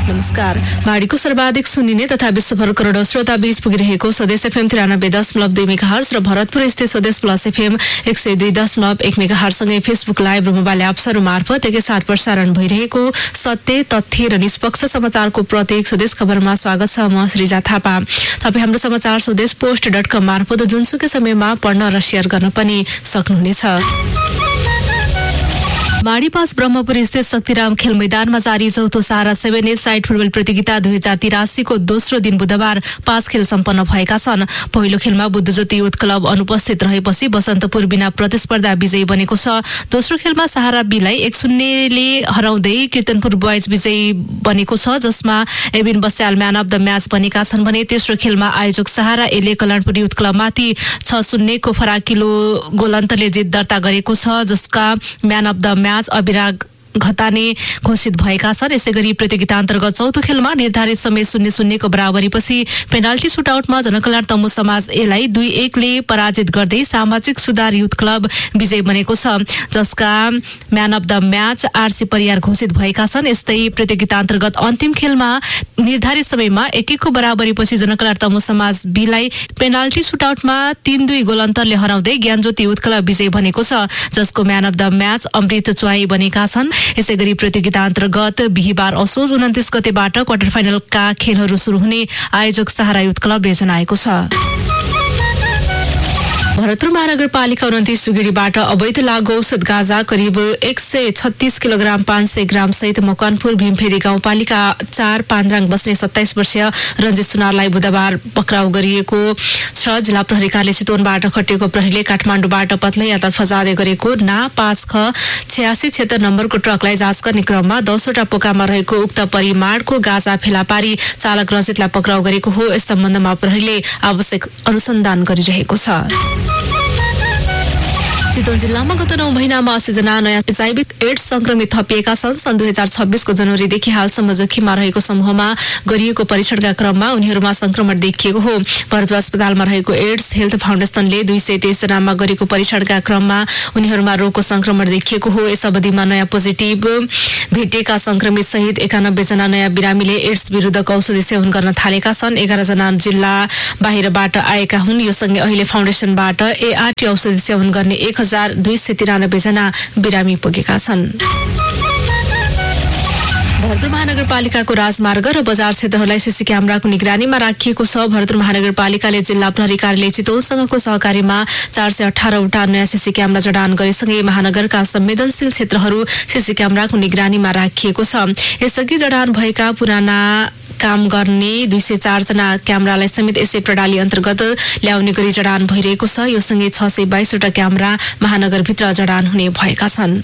नमस्कार। माडीको सर्वाधिक सुनिने तथा विश्वभर करोडौं श्रोता बीच पुगिरहेको स्वदेश एफएम 93.2 मेगाहर्ज र भरतपुर स्थित स्वदेश प्लस एफएम 102.1 मेगाहर्जसँगै फेसबुक लाइभ र मोबाइल एप्सहरू मार्फत एकैसाथ प्रसारण भइरहेको सत्य, तथ्य र निष्पक्ष समाचारको प्रत्येक स्वदेश खबरमा स्वागत छ। म श्रीजा थापा। तपाईँ हाम्रो समाचार स्वदेशपोस्ट.com मार्फत जुनसुकै समयमा पढ्न र शेयर गर्न पनि सक्नुहुनेछ। माडी पास ब्रह्मपुर स्थित शक्तिराम खेल मैदानमा जारी चौथो सारा 7 साइड फुटबल प्रतियोगिता 2083 को दोस्रो दिन बुधबार 5 खेल सम्पन्न भएका छन्। पहिलो खेलमा बुद्धज्योति युथ क्लब अनुपस्थित रहेपछि बसन्तपुर बिना प्रतिस्पर्धा विजयी बनेको छ। दोस्रो खेलमा सहारा बीलाई 1-0 ले हराउँदै कीर्तनपुर बॉयज विजयी बनेको छ, जसमा एबिन Basyal man of the match बनेका छन् भने तेस्रो खेलमा आयोजक सहारा एले कल्याणपुर युथ क्लबमाथि 6-0 को फराकिलो गोल अन्तरले जित दर्ता गरेको छ, जसका म्यान अफ द म्याच अभिराग घताने घोषित भएका छन्। यसैगरी प्रतियोगिता अन्तर्गत चौथो खेलमा निर्धारित समय 0-0 को बराबरीपछि पेनाल्टी सुटआउटमा जनकल्याण तमु समाज एलाई 2-1 ले पराजित गर्दै सामाजिक सुधार युथ क्लब विजयी बनेको छ, जसका man of the match RC Pariyar घोषित भएका छन्। यस्तै प्रतियोगिता अन्तर्गत अन्तिम खेलमा निर्धारित समयमा 1-1 को बराबरीपछि जनकल्याण तमु समाज बीलाई पेनाल्टी सुटआउटमा 3-2 गोल अन्तरले हराउँदै ज्ञानज्योति युथ क्लब विजयी बनेको छ, जसको म्यान अफ द म्याच अमृत च्वाई बनेका छन्। यसैगरी प्रतियोगिता अन्तर्गत बिहीबार असोज 29 गतेबाट क्वार्टर फाइनलका खेलहरू सुरु हुने आयोजक सहारा युथ क्लबले जनाएको छ। भरतपुर महानगरपालिका 29 सुगिडीबाट अवैध लागु औषध गाँजा करिब 136 किलोग्राम 500 ग्राम सहित मकवानपुर भीमफेदी गाउँपालिका 4 पान्जाङ बस्ने 27 वर्षीय रञ्जित सुनारलाई बुधबार पक्राउ गरिएको छ। जिल्ला प्रहरी कार्यालय चितवनबाट खटिएको प्रहरीले काठमाडौँबाट पत्लैयातर्फ जाँदै गरेको ना 5ख 8676 नम्बरको ट्रकलाई जाँच गर्ने क्रममा 10 वटा पोकामा रहेको उक्त परिमाणको गाँजा फेला पारी चालक रञ्जितलाई पक्राउ गरेको हो। यस सम्बन्धमा प्रहरीले आवश्यक अनुसन्धान गरिरहेको छ। चितवन जिल्लामा गत 9 महिनामा 80 जना नयाँ एचआईभी एड्स संक्रमित थपिएका छन्। सन् 2026 को जनवरीदेखि हालसम्म जोखिममा रहेको समूहमा गरिएको परीक्षणका क्रममा उनीहरूमा संक्रमण देखिएको हो। भरतपुर अस्पतालमा रहेको एड्स हेल्थ फाउन्डेसनले 223 जनामा गरेको परीक्षणका क्रममा उनीहरूमा रोगको संक्रमण देखिएको हो। यस अवधिमा नयाँ पोजिटिभ भेटिएका संक्रमित सहित 91 जना नयाँ बिरामीले एड्स विरुद्धको औषधि सेवन गर्न थालेका छन्। 11 जना जिल्ला बाहिरबाट आएका हुन्। यो सँगै अहिले फाउन्डेसनबाट एआरटी औषधि सेवन गर्ने 1293 जना बिरामी पुगेका छन्। भरतपुर महानगरपालिकाको राजमार्ग र बजार क्षेत्रहरूलाई सीसी क्यामेराको निगरानीमा राखिएको छ। भरतपुर महानगरपालिकाले जिल्ला प्रहरी कार्यालय चितवनसँगको सहकारीमा 418 वटा नयाँ सीसी क्यामेरा जडान गरेसँगै महानगरका संवेदनशील क्षेत्रहरू सीसी क्यामेराको निगरानीमा राखिएको छ। यसअघि जडान भएका पुराना काम गर्ने 204 जना क्यामेरालाई समेत यसै प्रणाली अन्तर्गत ल्याउने गरी जडान भइरहेको छ। यो सँगै 622 वटा क्यामेरा महानगरभित्र जडान हुने भएका छन्।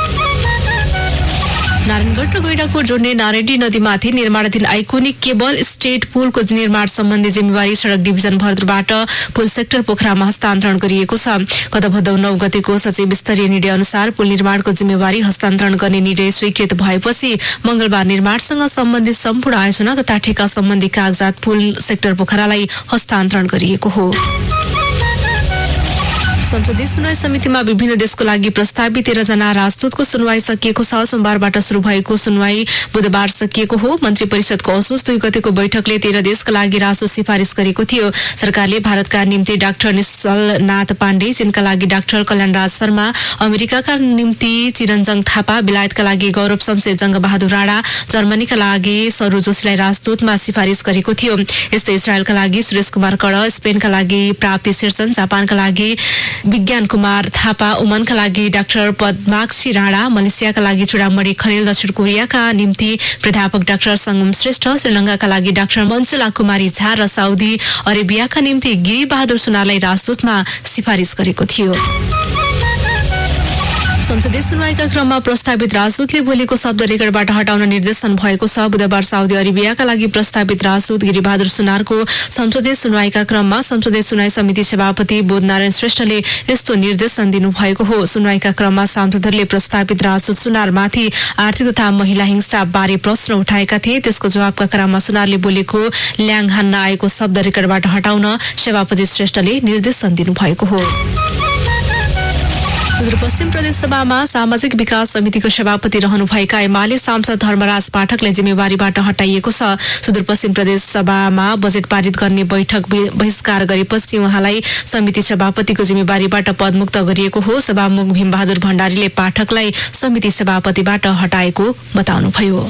नारायणगढ र गैंडाकोट जोड्ने नारायणी नदीमाथि निर्माणाधीन आइकोनिक केबल स्टेट पुलको निर्माण सम्बन्धी जिम्मेवारी सड़क डिभिजन भरतपुरबाट पुल सेक्टर पोखरामा हस्तान्तरण गरिएको छ। गत भदौ 9 गतेको सचिव स्तरीय निर्णय अनुसार पुल निर्माणको जिम्मेवारी हस्तान्तरण गर्ने निर्णय स्वीकृत भएपछि मंगलबार निर्माणसँग सम्बन्धित सम्पूर्ण आयोजना तथा ठेका सम्बन्धी कागजात पुल सेक्टर पोखरालाई हस्तान्तरण गरिएको हो। संसदीय सुनवाई समितिमा विभिन्न देशको लागि प्रस्तावित 13 जना राजदूतको सुनवाई सकिएको छ। सोमबारबाट शुरू भएको सुनवाई बुधबार सकिएको हो। मन्त्री परिषदको असोज 2 गतेको बैठकले 13 देशका लागि राजदूत सिफारिस गरेको थियो। सरकारले भारतका निम्ति डाक्टर निश्चल नाथ पाण्डे, चीनका लागि डाक्टर कल्याणराज शर्मा, अमेरिकाका निम्ति चिरञ्जङ थापा, बेलायतका लागि गौरव शमशेर जङ्गबहादुर राणा, जर्मनीका लागि सरू जोशीलाई राजदूतमा सिफारिस गरेको थियो। यस्तै इजरायलका लागि सुरेश कुमार कड, स्पेनका लागि प्राप्ति शीर्षन, जापानका लागि विज्ञान कुमार थापा, ओमनका लागि डाक्टर पद्माक्षी राणा, मलेसियाका लागि चुडामणि खरेल, दक्षिण कोरियाका निम्ति प्राध्यापक डाक्टर संगम श्रेष्ठ, श्रीलङ्काका लागि डाक्टर मञ्जुला कुमारी झा र साउदी अरेबियाका निम्ति गिरी बहादुर सुनारलाई राजदूतमा सिफारिस गरेको थियो। संसदीय सुनवाईका क्रममा प्रस्तावित राजदूतले बोलेको शब्द रेकर्डबाट हटाउन निर्देशन भएको छ। बुधबार साउदी अरेबियाका लागि प्रस्तावित राजदूत गिरिबहादुर सुनारको संसदीय सुनवाईका क्रममा संसदीय सुनवाई समिति सभापति बोधनारायण श्रेष्ठले यस्तो निर्देशन दिनुभएको हो। सुनवाईका क्रममा सांसदहरूले प्रस्तावित राजदूत सुनारमाथि आर्थिक तथा महिला हिंसा बारे प्रश्न उठाएका थिए। त्यसको जवाबका क्रममा सुनारले बोलेको ल्याङ हान्न आएको शब्द रेकर्डबाट हटाउन सभापति श्रेष्ठले निर्देशन दिनुभएको हो। सुदूरपश्चिम प्रदेश सभामा सामाजिक विकास समितिको सभापति रहनुभएका एमाले सांसद धर्मराज पाठकलाई जिम्मेवारीबाट हटाइएको छ। सुदूरपश्चिम प्रदेश सभामा बजेट पारित गर्ने बैठक बहिष्कार गरेपछि उहाँलाई समिति सभापतिको जिम्मेवारीबाट पदमुक्त गरिएको हो। सभामुख भीमबहादुर भण्डारीले पाठकलाई समिति सभापतिबाट हटाएको बताउनुभयो।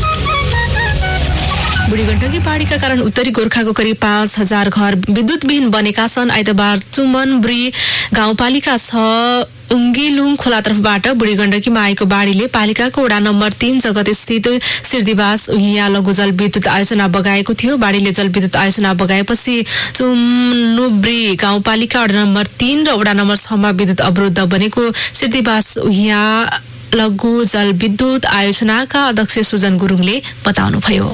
बुढीगण्डकी पहाडीका कारण उत्तरी गोर्खाको करिब 5,000 घर विद्युतविहीन बनेका छन्। आइतबार चुमनब्री गाउँपालिका 6 उङ्गेलुङ खोला तर्फबाट बुढीगण्डकीमा आएको बाढीले पालिकाको वडा नम्बर 3 जगत स्थित सिर्दिवास उहिया लघु जलविद्युत आयोजना बगाएको थियो। बाढीले जलविद्युत आयोजना बगाएपछि चुमनुब्री गाउँपालिका वडा नम्बर 3 र वडा नम्बर 6 मा विद्युत अवरुद्ध बनेको सिर्दिवास उहिया लघु जलविद्युत आयोजनाका अध्यक्ष सुजन गुरुङले बताउनुभयो।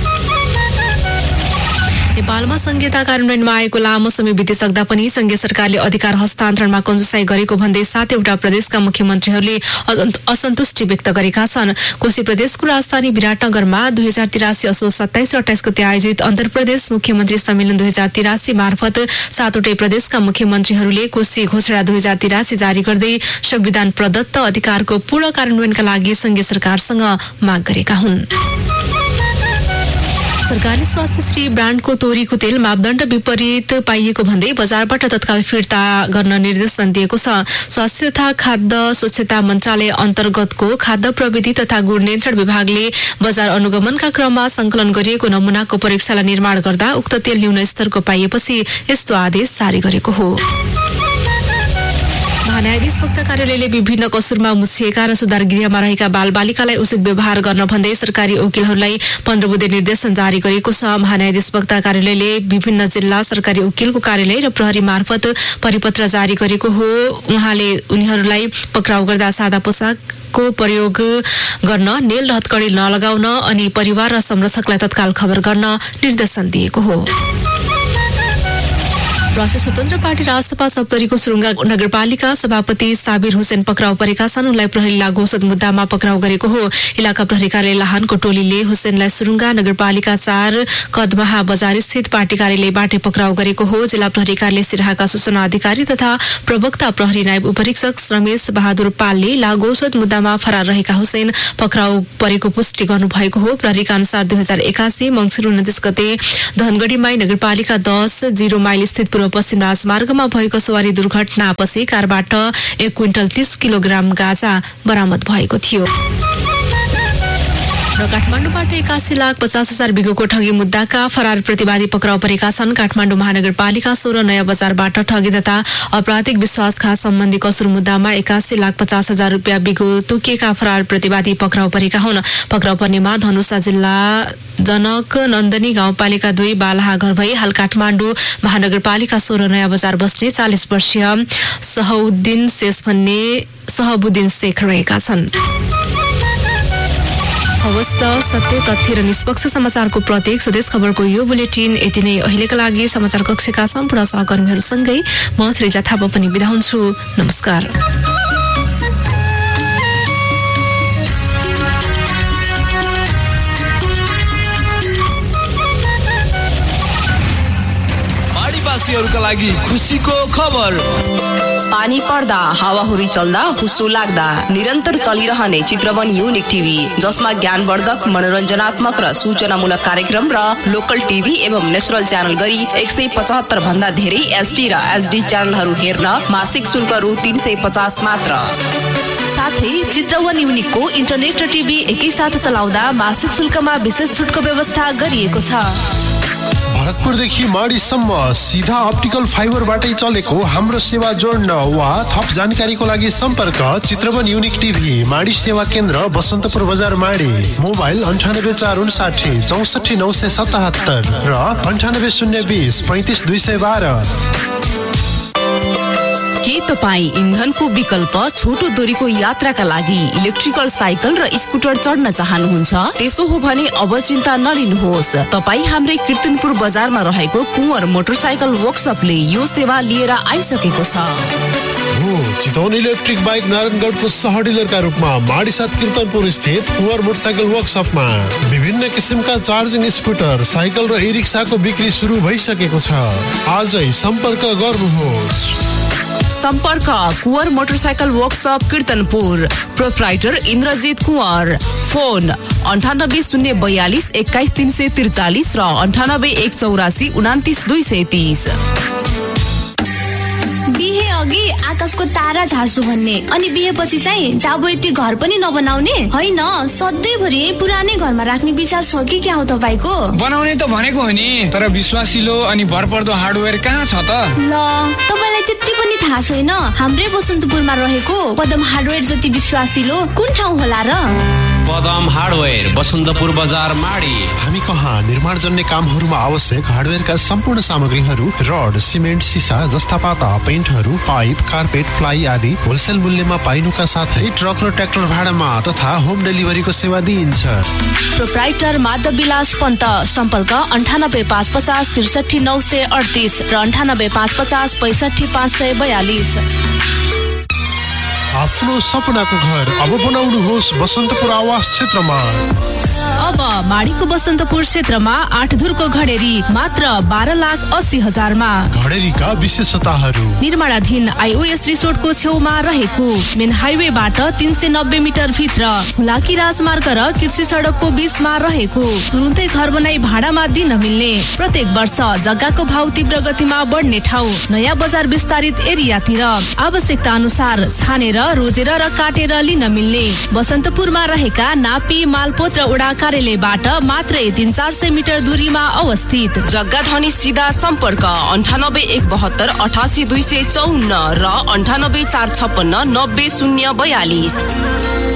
नेपालमा संघीयता कार्यान्वयनमा आएको लामो समय बितिसक्दा पनि संघीय सरकारले अधिकार हस्तान्तरणमा कंजुसाई गरेको भन्दै 7वटा प्रदेशका मुख्यमन्त्रीहरूले असन्तुष्टि व्यक्त गरेका छन्। कोशी प्रदेशको राजधानी विराटनगरमा 2083 असोज 27 र 28 गते आयोजित अन्तरप्रदेश मुख्यमन्त्री सम्मेलन 2083 मार्फत 7वटै प्रदेशका मुख्यमन्त्रीहरूले कोशी घोषणा 2083 जारी गर्दै संविधान प्रदत्त अधिकारको पूर्ण कार्यान्वयनका लागि संघीय सरकारसँग माग गरेका हुन्। सरकारले स्वास्थ्यश्री ब्रान्डको तोरीको तेल मापदण्ड विपरीत पाइएको भन्दै बजारबाट तत्काल फिर्ता गर्न निर्देशन दिएको छ। स्वास्थ्य तथा खाद्य स्वच्छता मन्त्रालय अन्तर्गतको खाद्य प्रविधि तथा गुण नियन्त्रण विभागले बजार अनुगमनका क्रममा संकलन गरिएको नमूनाको परीक्षालाई निर्माण गर्दा उक्त तेल न्यून स्तरको पाइएपछि यस्तो आदेश जारी गरेको हो। महान्यायाधीश वक्ता कार्यालयले विभिन्न कसुरमा मुछिएका र सुधार गृहमा रहेका बालबालिकालाई उचित व्यवहार गर्न भन्दै सरकारी वकिलहरूलाई 15 बुँदे निर्देशन जारी गरेको छ। महान्यायाधीश वक्ता कार्यालयले विभिन्न जिल्ला सरकारी वकिलको कार्यालय र प्रहरी मार्फत परिपत्र जारी गरेको हो। उहाँले उनीहरूलाई पक्राउ गर्दा सादा पोसाकको प्रयोग गर्न, नेल र हत्कडी नलगाउन अनि परिवार र संरक्षकलाई तत्काल खबर गर्न निर्देशन दिएको हो। राष्ट्रिय स्वतन्त्र पार्टी राजसभा सप्तरीको सुरुङ्गा नगरपालिका सभापति साबिर हुसेन पक्राउ परेका छन्। उनलाई प्रहरी लागू औषध मुद्दामा पक्राउ गरेको हो। इलाका प्रहरी कार्यालय लाहानको टोलीले हुसेनलाई सुरुङ्गा नगरपालिका 4 कदमहा बजार स्थित पार्टी कार्यालयबाट पक्राउ गरेको हो। जिल्ला प्रहरी कार्यालय सिराहाका सूचना अधिकारी तथा प्रवक्ता प्रहरी नायब उपरीक्षक रमेश बहादुर पालले लागू औषध मुद्दामा फरार रहेका हुसेन पक्राउ परेको पुष्टि गर्नुभएको हो। प्रहरीका अनुसार 2081 मङ्सिर 29 गते धनगढीमाई नगरपालिका 10 0 माइल स्थित पश्चिम राजमार्गमा भएको सवारी दुर्घटनापछि कारबाट 1 क्विन्टल 30 किलोग्राम गाँजा बरामद भएको थियो। र काठमाडौँबाट 81,50,000 बिगोको ठगी मुद्दाका फरार प्रतिवादी पक्राउ परेका छन्। काठमाडौँ महानगरपालिका 16 नयाँ बजारबाट ठगी तथा आपराधिक विश्वासघात सम्बन्धी कसुर मुद्दामा 81,50,000 रुपियाँ बिगो तोकिएका फरार प्रतिवादी पक्राउ परेका हुन्। पक्राउ पर्नेमा धनुषा जिल्ला जनक नन्दनी गाउँपालिका 2 बालाहा घर भई हाल काठमाडौँ महानगरपालिका 16 नयाँ बजार बस्ने 40 वर्षीय सहबुद्दिन शेख रहेका छन्। हवस् त, सत्य, तथ्य र निष्पक्ष समाचारको प्रतीक स्वदेश खबरको यो बुलेटिन यति नै। अहिलेका लागि समाचार कक्षका सम्पूर्ण सहकर्मीहरूसँगै म श्रीजा थापा पनि बिदा हुन्छु। नमस्कार। वासीहरूका लागि खुसीको खबर। पानी पर्दा, हावाहुरी चल्दा, हुस्सो लाग्दा निरन्तर चलिरहने चित्रवन युनिक टिभी, जसमा ज्ञानवर्धक, मनोरञ्जनात्मक र सूचनामूलक कार्यक्रम र लोकल टिभी एवं नेशनल च्यानल गरी 175 भन्दा धेरै एसडी र एसडी च्यानलहरू हेर्न मासिक शुल्क रु 350 मात्र। साथै चित्रवन युनिकको इन्टरनेट र टिभी एकैसाथ चलाउँदा मासिक शुल्कमा विशेष छुटको व्यवस्था गरिएको छ। भरतपुरदेखि माडीसम्म सिधा अप्टिकल फाइबरबाटै चलेको हाम्रो सेवा जोड्न वा थप जानकारीको लागि सम्पर्क चित्रवन युनिक टिभी, माडी सेवा केन्द्र, बसन्तपुर बजार, माडी। मोबाइल 9845 64 977 र 9802 35 212। के तपाईँ इन्धनको विकल्प छोटो दूरीको यात्राका लागि इलेक्ट्रिकल साइकल र स्कुटर चढ्न चाहनुहुन्छ? त्यसो हो भने अब चिन्ता नलिनुहोस्। तपाईँ हाम्रै कीर्तनपुर बजारमा रहेको कुँवर मोटरसाइकल वर्कसपले यो सेवा लिएर आइसकेको छ। चितवन इलेक्ट्रिक बाइक नारायणगढको सह डिलरका रूपमा माडी 7 कीर्तनपुर स्थित कुँवर मोटरसाइकल वर्कसपमा विभिन्न किसिमका चार्जिङ स्कुटर, साइकल र ई-रिक्साको बिक्री सुरु भइसकेको छ। आजै सम्पर्क गर्नुहोस्। सम्पर्क Kunwar motorcycle workshop कीर्तनपुर, proprietor Indrajit Kunwar. Phone 98 042 21 343 र 98 184 29 230। बिहे अघि आकाशको तारा झार्छु भन्ने अनि बिहेपछि चाहिँ जाबोयती घर पनि नबनाउने होइन, सधैँभरि पुरानै घरमा राख्ने विचार छ कि क्या हो तपाईँको? बनाउने त भनेको हो नि, तर विश्वासिलो अनि भरपर्दो हार्डवेयर कहाँ छ त? ल तपाईँलाई त्यति पनि थाहा छैन हाम्रै बसन्तपुरमा रहेको पदम हार्डवेयर जति विश्वासिलो कुन ठाउँ होला र? पदम हार्डवेयर, बसन्तपुर बजार, माडी। हामी कहाँ निर्माण जन्य कामहरूमा आवश्यक हार्डवेयरका सम्पूर्ण सामग्रीहरू, रड, सिमेन्ट, सिसा, जस्तापाता, पेन्टहरू, पाइप, कार्पेट, प्लाई आदि होलसेल मूल्यमा पाइनुका साथै ट्रक र ट्र्याक्टर भाडामा तथा होम डेलिभरीको सेवा दिइन्छ। प्रोप्राइटर माधव विलास पन्त, सम्पर्क 98 550 63 938 र 98 550 65 542। आफ्नो सपनाको घर अब बनाउनुहोस् बसन्तपुर आवास क्षेत्रमा। अब माडीको बसन्तपुर क्षेत्रमा 8 धुरको घडेरी मात्र 12,80,000 घडेरीका विशेषताहरू: निर्माणाधीन आइओएस रिसोर्टको छेउमा रहेको, मेन हाइवेबाट 390 मिटर भित्र, हुलाकी राजमार्ग र कृषि सडकको बीचमा रहेको, तुरुन्तै घर बनाई भाडामा दिन मिल्ने, प्रत्येक वर्ष जग्गाको भाउ तीव्र गतिमा बढ्ने ठाउँ, नयाँ बजार विस्तारित एरियातिर आवश्यकता अनुसार छानेर, रोजेर र काटेर लिन मिल्ने, बसन्तपुरमा रहेका नापी, मालपोत र उडा कार्यालयबाट मात्रै 300-400 मिटर दूरीमा अवस्थित। जग्गा धनी सिधा सम्पर्क 98 172 88 254 र 98 456 90 042।